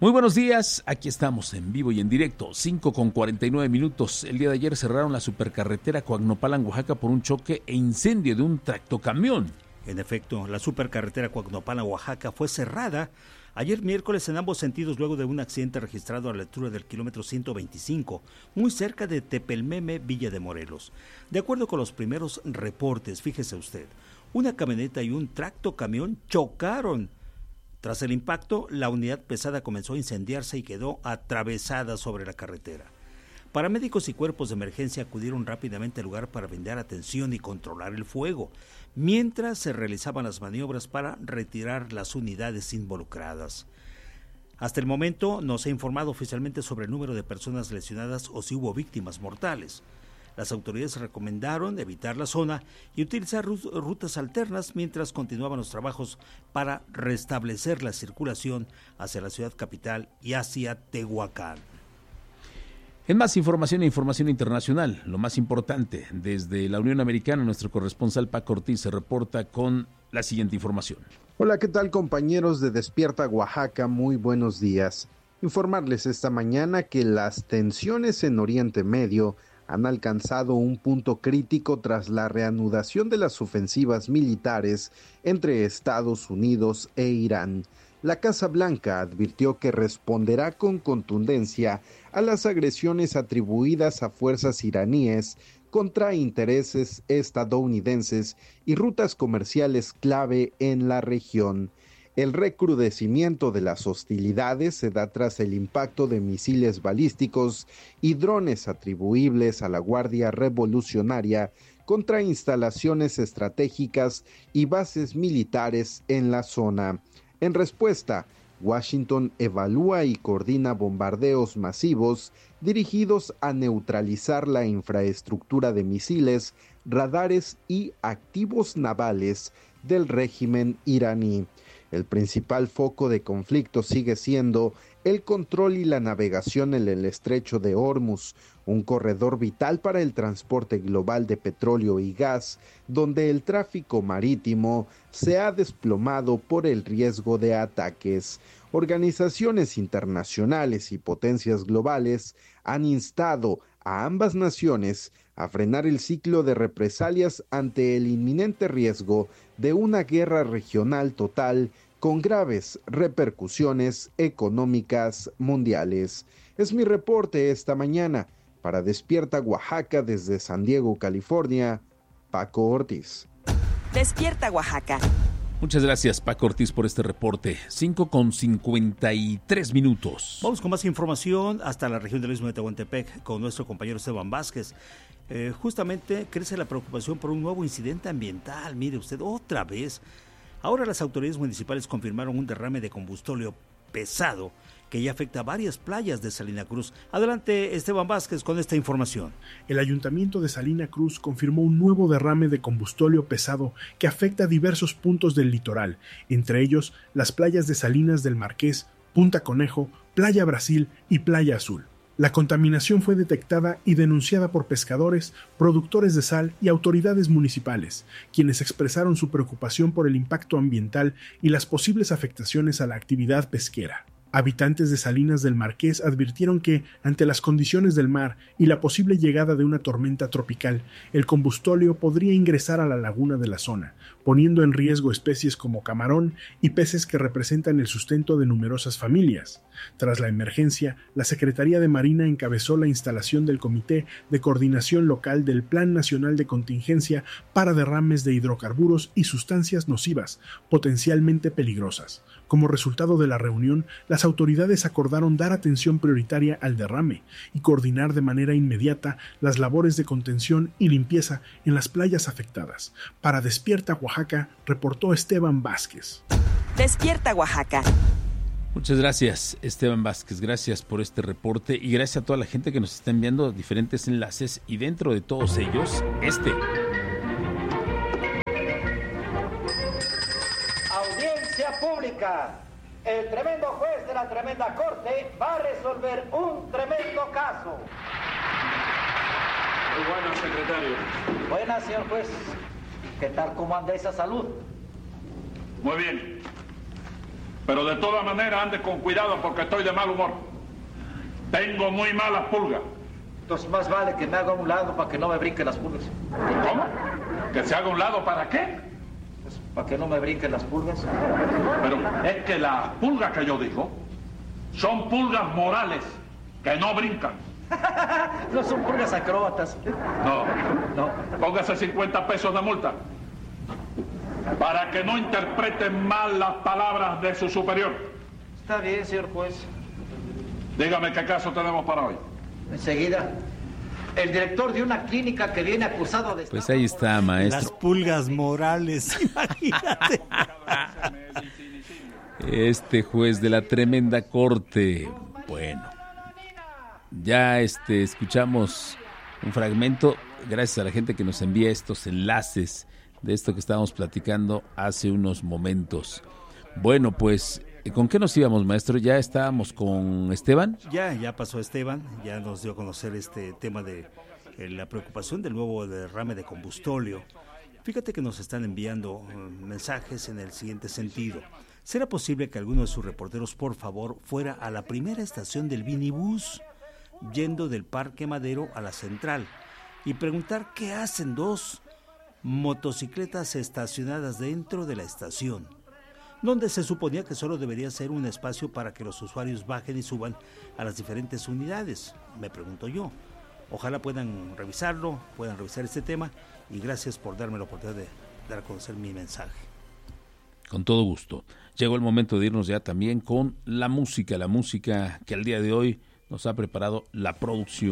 Muy buenos días, aquí estamos en vivo y en directo, 5:49. El día de ayer cerraron la supercarretera Coacnopalan, Oaxaca por un choque e incendio de un tractocamión. En efecto, la supercarretera Coacnopalan, Oaxaca fue cerrada ayer miércoles en ambos sentidos luego de un accidente registrado a la altura del kilómetro 125, muy cerca de Tepelmeme, Villa de Morelos. De acuerdo con los primeros reportes, fíjese usted, una camioneta y un tractocamión chocaron. Tras el impacto, la unidad pesada comenzó a incendiarse y quedó atravesada sobre la carretera. Paramédicos y cuerpos de emergencia acudieron rápidamente al lugar para brindar atención y controlar el fuego, mientras se realizaban las maniobras para retirar las unidades involucradas. Hasta el momento no se ha informado oficialmente sobre el número de personas lesionadas o si hubo víctimas mortales. Las autoridades recomendaron evitar la zona y utilizar rutas alternas mientras continuaban los trabajos para restablecer la circulación hacia la ciudad capital y hacia Tehuacán. En más información e información internacional, lo más importante, desde la Unión Americana, nuestro corresponsal Paco Ortiz se reporta con la siguiente información. Hola, ¿qué tal compañeros de Despierta Oaxaca? Muy buenos días. Informarles esta mañana que las tensiones en Oriente Medio han alcanzado un punto crítico tras la reanudación de las ofensivas militares entre Estados Unidos e Irán. La Casa Blanca advirtió que responderá con contundencia a las agresiones atribuidas a fuerzas iraníes contra intereses estadounidenses y rutas comerciales clave en la región. El recrudecimiento de las hostilidades se da tras el impacto de misiles balísticos y drones atribuibles a la Guardia Revolucionaria contra instalaciones estratégicas y bases militares en la zona. En respuesta, Washington evalúa y coordina bombardeos masivos dirigidos a neutralizar la infraestructura de misiles, radares y activos navales del régimen iraní. El principal foco de conflicto sigue siendo el control y la navegación en el estrecho de Hormuz, un corredor vital para el transporte global de petróleo y gas, donde el tráfico marítimo se ha desplomado por el riesgo de ataques. Organizaciones internacionales y potencias globales han instado a ambas naciones a frenar el ciclo de represalias ante el inminente riesgo de una guerra regional total con graves repercusiones económicas mundiales. Es mi reporte esta mañana. Para Despierta Oaxaca desde San Diego, California, Paco Ortiz. Despierta Oaxaca. Muchas gracias, Paco Ortiz, por este reporte. 5:53. Vamos con más información hasta la región del Istmo de Tehuantepec con nuestro compañero Esteban Vázquez. Justamente crece la preocupación por un nuevo incidente ambiental. Mire usted, otra vez. Ahora las autoridades municipales confirmaron un derrame de combustóleo pesado que ya afecta a varias playas de Salina Cruz. Adelante, Esteban Vázquez, con esta información. El Ayuntamiento de Salina Cruz confirmó un nuevo derrame de combustóleo pesado que afecta a diversos puntos del litoral, entre ellos las playas de Salinas del Marqués, Punta Conejo, Playa Brasil y Playa Azul. La contaminación fue detectada y denunciada por pescadores, productores de sal y autoridades municipales, quienes expresaron su preocupación por el impacto ambiental y las posibles afectaciones a la actividad pesquera. Habitantes de Salinas del Marqués advirtieron que, ante las condiciones del mar y la posible llegada de una tormenta tropical, el combustóleo podría ingresar a la laguna de la zona, poniendo en riesgo especies como camarón y peces que representan el sustento de numerosas familias. Tras la emergencia, la Secretaría de Marina encabezó la instalación del Comité de Coordinación Local del Plan Nacional de Contingencia para derrames de hidrocarburos y sustancias nocivas, potencialmente peligrosas. Como resultado de la reunión, las autoridades acordaron dar atención prioritaria al derrame y coordinar de manera inmediata las labores de contención y limpieza en las playas afectadas. Para Despierta Oaxaca, reportó Esteban Vázquez. Despierta Oaxaca. Muchas gracias, Esteban Vázquez. Gracias por este reporte y gracias a toda la gente que nos está enviando diferentes enlaces y dentro de todos ellos, Audiencia pública. El tremendo juez de la tremenda corte va a resolver un tremendo caso. Muy buenas, secretario. Buenas, señor juez. ¿Qué tal, cómo anda esa salud? Muy bien. Pero de todas maneras ande con cuidado porque estoy de mal humor. Tengo muy malas pulgas. Entonces más vale que me haga a un lado para que no me brinquen las pulgas. ¿Cómo? ¿Que se haga a un lado para qué? Pues, para que no me brinquen las pulgas. Pero es que las pulgas que yo digo son pulgas morales, que no brincan. No son pulgas acróbatas. No. Póngase 50 pesos de multa. Para que no interpreten mal las palabras de su superior. Está bien, señor juez. Dígame qué caso tenemos para hoy. Enseguida. El director de una clínica que viene acusado de... Pues ahí está, maestro. Las pulgas morales, imagínate. Este juez de la tremenda corte. Bueno, ya escuchamos un fragmento, gracias a la gente que nos envía estos enlaces de esto que estábamos platicando hace unos momentos. Bueno, pues, ¿con qué nos íbamos, maestro? ¿Ya estábamos con Esteban? Ya pasó Esteban, ya nos dio a conocer este tema de la preocupación del nuevo derrame de combustóleo. Fíjate que nos están enviando mensajes en el siguiente sentido. ¿Será posible que alguno de sus reporteros, por favor, fuera a la primera estación del minibús, yendo del Parque Madero a la Central, y preguntar qué hacen dos motocicletas estacionadas dentro de la estación, donde se suponía que solo debería ser un espacio para que los usuarios bajen y suban a las diferentes unidades? Me pregunto yo. Ojalá puedan revisar este tema, y gracias por darme la oportunidad de dar a conocer mi mensaje. Con todo gusto. Llegó el momento de irnos ya también con la música que al día de hoy nos ha preparado la producción.